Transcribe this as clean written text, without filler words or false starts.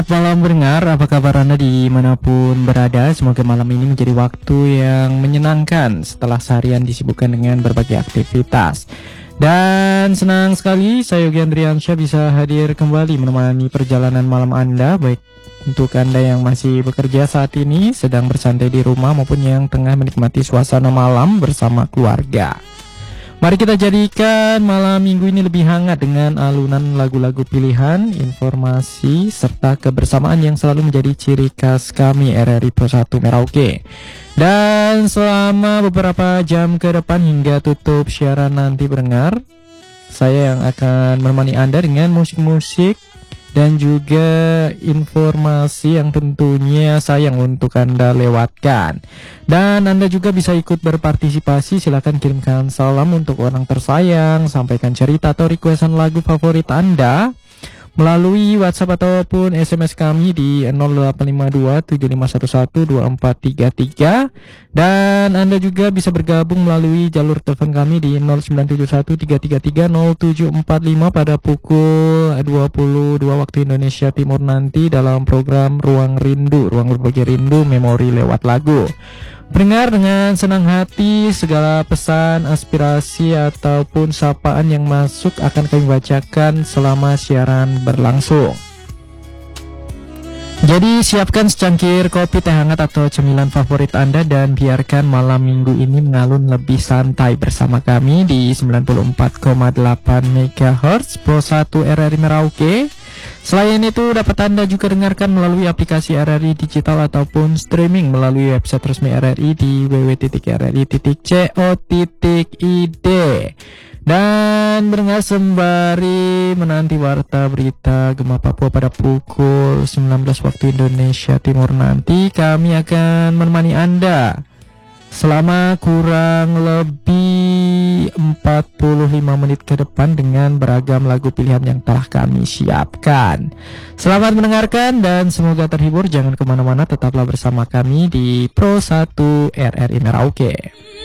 Malam pendengar, apa kabar Anda dimanapun berada? Semoga malam ini menjadi waktu yang menyenangkan setelah seharian disibukkan dengan berbagai aktivitas. Dan senang sekali saya Yogi Andriansyah bisa hadir kembali menemani perjalanan malam Anda, baik untuk Anda yang masih bekerja saat ini, sedang bersantai di rumah, maupun yang tengah menikmati suasana malam bersama keluarga. Mari kita jadikan malam minggu ini lebih hangat dengan alunan lagu-lagu pilihan, informasi, serta kebersamaan yang selalu menjadi ciri khas kami RRI Pro 1 Merauke. Dan selama beberapa jam ke depan hingga tutup siaran nanti pendengar, saya yang akan menemani Anda dengan musik-musik dan juga informasi yang tentunya sayang untuk Anda lewatkan. Dan Anda juga bisa ikut berpartisipasi. Silakan kirimkan salam untuk orang tersayang, sampaikan cerita atau requestan lagu favorit Anda melalui WhatsApp ataupun SMS kami di 0852 7511 2433. Dan Anda juga bisa bergabung melalui jalur telepon kami di 0971 333 0745 pada pukul 22 waktu Indonesia Timur nanti dalam program Ruang Rindu, Ruang Berbagi Rindu Memori lewat lagu. Pendengar, dengan senang hati segala pesan, aspirasi ataupun sapaan yang masuk akan kami bacakan selama siaran berlangsung. Jadi siapkan secangkir kopi, teh hangat atau cemilan favorit Anda dan biarkan malam minggu ini mengalun lebih santai bersama kami di 94,8 MHz Pro 1 RRI Merauke. Selain itu dapat Anda juga dengarkan melalui aplikasi RRI Digital ataupun streaming melalui website resmi RRI di www.rri.co.id. Dan mendengar sembari menanti warta berita Gema Papua pada pukul 19 waktu Indonesia Timur nanti, kami akan menemani Anda selama kurang lebih 45 menit ke depan dengan beragam lagu pilihan yang telah kami siapkan. Selamat mendengarkan dan semoga terhibur. Jangan kemana-mana, tetaplah bersama kami di Pro 1 RRI Merauke.